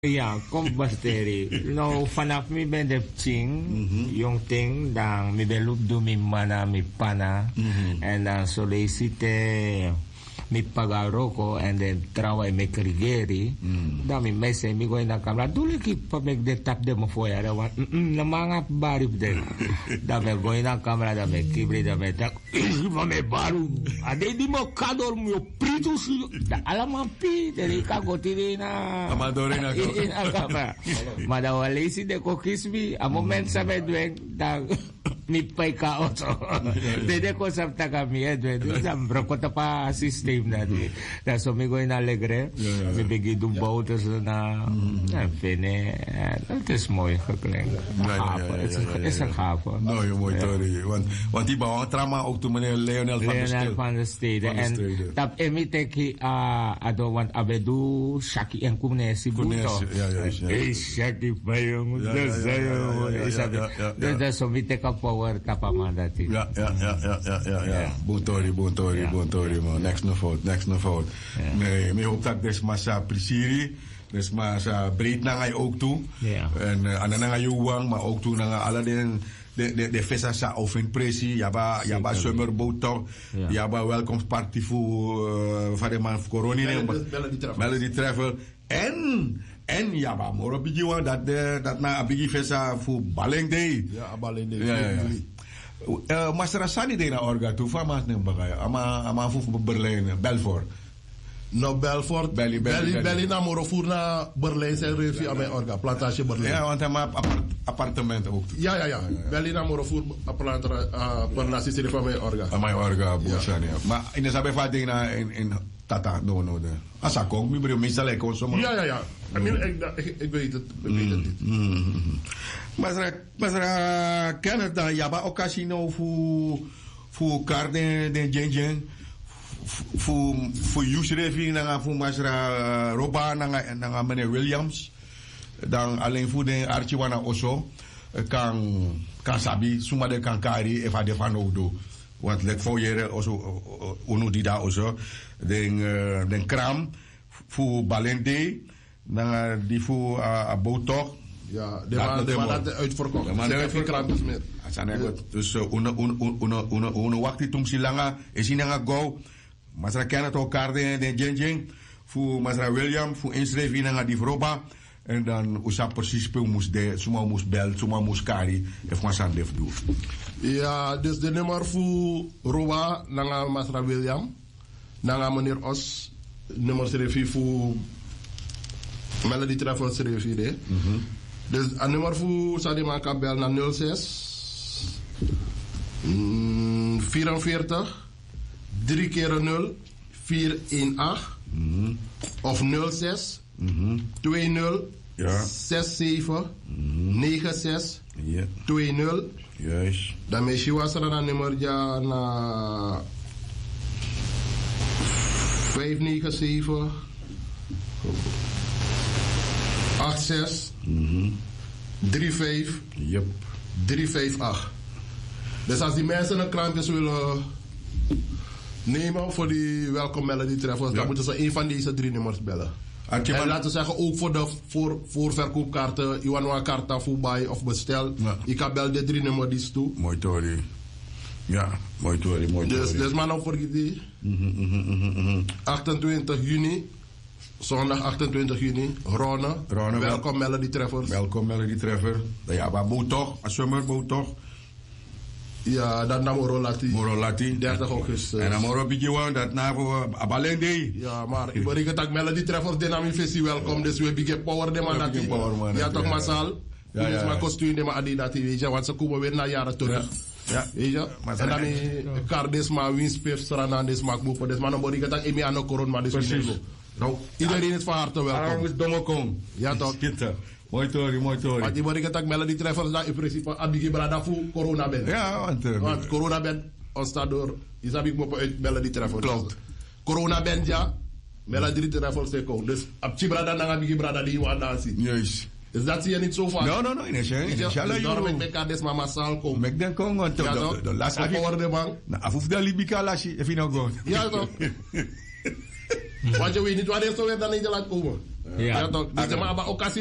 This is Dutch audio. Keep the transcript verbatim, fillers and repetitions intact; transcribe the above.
Ja, kom basteri. No, vanaf mi ben de ting, yung ting, dan mi ben loop do mi mana, mi pana, en dan solicite mi pagaroko, en dan trawa mi krigeri, dan mi mese mi go in a camera, dule ki pa mek de tap de mo foya, da wan, na mga barib de, da me go in a camera, da me kibri, da me tak, va me baru, ade di mo kador mo prito si, da alaman pi, de ka gotiri na, amadore na ko. Madawali si de ko kismi, a moment sa medweng, da mi pay ka oso. Dede ko sa kami edwe, sa broko ta pa system na di. Da so mi go in alegre, mi bigi dum bout na, na fene, dat is mooi geklinkt. Het is een gaaf. Nou, je mooi tori. Want want die bouwen trama ook toen meneer Leonel van der Stede. van der Stede. En dat emi teki a ado want abedu Shaki en Kunesi buto. Ja, ja, ja. Eh, Shaki pa yung dat is zo mi teka power tapamandati. Ja, ja, ja, ja, ja, ja, ja. Bontori, bontori, bontori, man. Next no fout, next no fout. Nee, me hoop dat des massa prisiri. Dus maar sa breed na ngay ook toe. En ana na ngay uwang maar ook toe na alle den de de de festa sa ofen presi yaba yaba summer boat toch. Yaba welcome party voor voor de man corona ne Melody Travel en en yaba moro bijiwa dat de dat na abigi festa voor Baleng Day. Ja, Baleng Day. Ja, ja. Uh, Master Sani de na orga toe van mas ne bagay ama ama voor Berlijn Belfort. No Belfort, Belly, Belly, Belly, Belly na moro voer na Berlijn zijn revue aan mijn orga, plantage Berlijn. Ja, want hij maakt appart, appartement ook. Ja, ja, ja. Belly na moro voer per na sistere van mijn orga. Aan mijn orga, bosan, ja. Maar in de sabe vaat dingen in in Tata, no, no, de. Asa kong, mi bro, meestal ik kon zomaar. Ja, ja, ja. I mean, ik, ik weet het, ik weet het niet. Maar maar Canada, ja, maar occasioneel voor voor karne de jenjen. Voor voor Yusrevi nanga voor Masra Roba nanga nanga meneer Williams dan alleen voor de Archiwana Oso kan kan sabi suma de kan kari eva de van odo want let voor jere Oso ono die daar Oso den den kram voor Balende nanga die voor Abotok ja de man de man dat uitverkocht de man de geen kranten meer dus ono ono ono ono ono waktu tum silanga esinanga go Masra Kenneth elkaar de de Jenjing voor Masra William voor inschrijving naar die Vroba en dan usa precies speel moest de suma moest bel suma moest kari en van zijn def doen. Ja, dus de nummer voor Roba naar Masra William naar meneer Os nummer schrijven voor Melody Travel schrijven de. Dus een nummer voor Sadima kan bel naar nul zes vierenveertig drie keer nul vier een acht mm-hmm. of nul zes mm-hmm. twee nul ja. zes zeven mm-hmm. negen zes yeah. twee nul yes. Dan is je was er een nummer ja na vijf negen zeven acht zes mm-hmm. drie vijf yep. drie vijf acht. Dus als die mensen een krantjes willen nemen voor die Welcome Melody Travels, ja. Dan moeten ze een van deze drie nummers bellen. En laten we zeggen, ook voor de voor, voor verkoopkaarten, Iwanwa Karta, voor buy of bestel. Ja. Ik kan bel de drie nummers toe. Mooi tori. Ja, mooi tori, mooi tori. Dus, dus maar nou voor die achtentwintig juni, zondag achtentwintig juni, Ronne, Ronne Welcome wel, Melody Travels. Welcome Melody Travels. Ja, maar boot toch, als zomer boot toch. Ja, dat na Moro Lati. Moro Lati. dertig augustus. En dan Moro Bijiwan, dat na voor Abalende. Ja, maar ik ben dat Melody Travels Dynamic Festival welkom, dus we big power de man dat. Ja, toch massaal. Ja, ja. Maar kostuum de man adi dat weet je, want ze komen weer na jaren terug. Ja, weet je. En dan is Cardes maar winspef Saranandes maak boven, dus man dan dat emi aan de corona maar dus precies. Nou, iedereen is van harte welkom. Ah, domme kom. Ja toch. Mooi tori, mooi tori. Maar die moet ik het Melody Travels dat in principe abigi brada voor corona ben. Ja, want, uh, want corona ben ontstaat door is abig mo uit Melody Travels. Klopt. Corona ben ja Melody Travels te komen. Dus abchi brada na abigi brada die wa dansi. Juist. Dus dat zie je niet zo vaak. No, no, no, in een inshallah. Dus daarom ik ben des mama sal kom. Mek den kom want de laatste power de man. Na afuf de libika lasi if you know go. Ja toch. Want je weet niet wat er zo weer dan niet laat komen. Ja. Ja toch? Dus maar occasie